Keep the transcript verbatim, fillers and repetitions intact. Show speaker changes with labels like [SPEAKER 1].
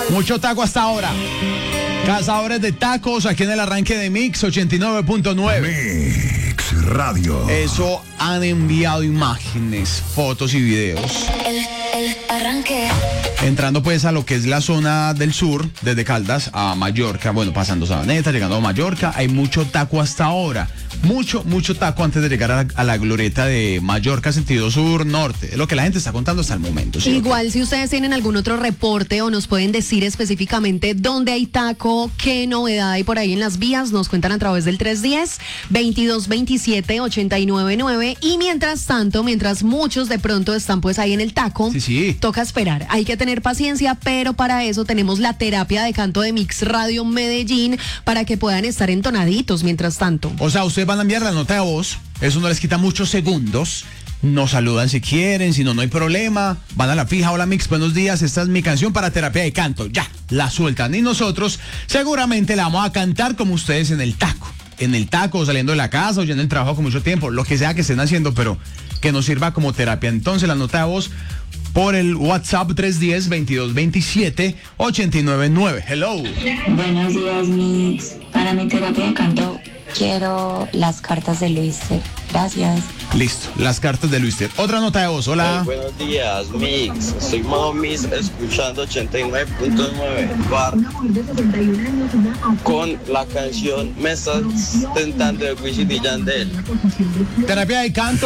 [SPEAKER 1] Mucho taco hasta ahora. Cazadores de tacos aquí en el arranque de Mix ochenta y nueve punto nueve.
[SPEAKER 2] Mix Radio.
[SPEAKER 1] Eso han enviado imágenes, fotos y videos.
[SPEAKER 3] El, el arranque.
[SPEAKER 1] Entrando pues a lo que es la zona del sur, desde Caldas a Mallorca, bueno, pasando Sabaneta, llegando a Mallorca, hay mucho taco hasta ahora. Mucho, mucho taco antes de llegar a la, a la glorieta de Mallorca, sentido sur-norte. Es lo que la gente está contando hasta el momento. ¿Sí?
[SPEAKER 4] Igual, si ustedes tienen algún otro reporte o nos pueden decir específicamente dónde hay taco, qué novedad hay por ahí en las vías, nos cuentan a través del tres uno cero, veintidós veintisiete, ochenta y nueve nueve. Y mientras tanto, mientras muchos de pronto están pues ahí en el taco,
[SPEAKER 1] Sí, sí.
[SPEAKER 4] toca esperar. Hay que tener paciencia, pero para eso tenemos la terapia de canto de Mix Radio Medellín para que puedan estar entonaditos mientras tanto.
[SPEAKER 1] O sea, ustedes van a enviar la nota de voz, eso no les quita muchos segundos. Nos saludan si quieren, si no, no hay problema. Van a la fija, hola Mix, buenos días, esta es mi canción para terapia de canto. Ya, la sueltan. Y nosotros seguramente la vamos a cantar como ustedes en el taco. En el taco, saliendo de la casa o ya en el trabajo con mucho tiempo, lo que sea que estén haciendo, pero que nos sirva como terapia. Entonces, la nota de voz por el WhatsApp tres uno cero, veintidós veintisiete, ochenta y nueve nueve. Hello.
[SPEAKER 5] Buenos días, Mix. Para mi terapia de canto quiero las cartas de Luis. Gracias.
[SPEAKER 1] Listo, las cartas de Luis. Otra nota de voz, hola.
[SPEAKER 6] Hey, buenos días, Mix. Soy Momis escuchando ochenta y nueve punto nueve Bar con la canción Me estás tentando de Wisin y Yandel.
[SPEAKER 1] Terapia de canto.